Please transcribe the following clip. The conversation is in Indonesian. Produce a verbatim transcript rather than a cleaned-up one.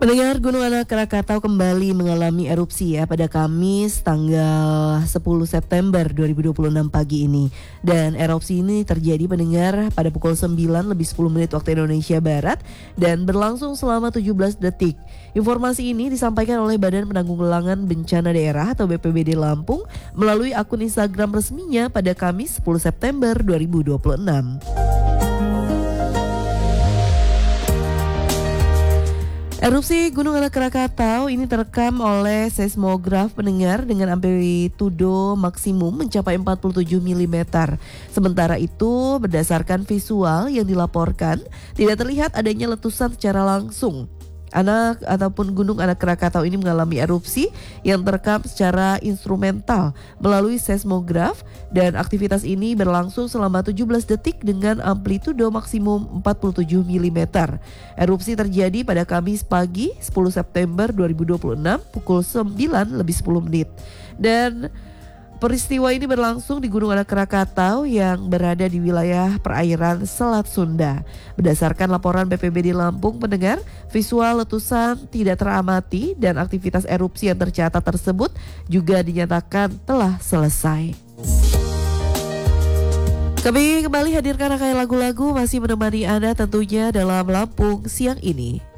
Pendengar, Gunung Anak Krakatau kembali mengalami erupsi ya pada Kamis tanggal sepuluh September dua ribu dua puluh enam pagi ini. Dan erupsi ini terjadi pendengar pada pukul sembilan lebih sepuluh menit waktu Indonesia Barat dan berlangsung selama tujuh belas detik. Informasi ini disampaikan oleh Badan Penanggulangan Bencana Daerah atau B P B D Lampung melalui akun Instagram resminya pada Kamis sepuluh September dua ribu dua puluh enam. Erupsi Gunung Anak Krakatau ini terekam oleh seismograf pendengar dengan amplitudo maksimum mencapai empat puluh tujuh milimeter. Sementara itu, berdasarkan visual yang dilaporkan, tidak terlihat adanya letusan secara langsung. Anak ataupun Gunung Anak Krakatau ini mengalami erupsi yang terekam secara instrumental melalui seismograf dan aktivitas ini berlangsung selama tujuh belas detik dengan amplitudo maksimum empat puluh tujuh milimeter. Erupsi terjadi pada Kamis pagi sepuluh September dua ribu dua puluh enam pukul sembilan lebih sepuluh menit. Dan peristiwa ini berlangsung di Gunung Anak Krakatau yang berada di wilayah perairan Selat Sunda. Berdasarkan laporan B P B D Lampung pendengar, visual letusan tidak teramati dan aktivitas erupsi yang tercatat tersebut juga dinyatakan telah selesai. Kami kembali hadirkan rangkaian lagu-lagu masih menemani Anda tentunya dalam Lampung siang ini.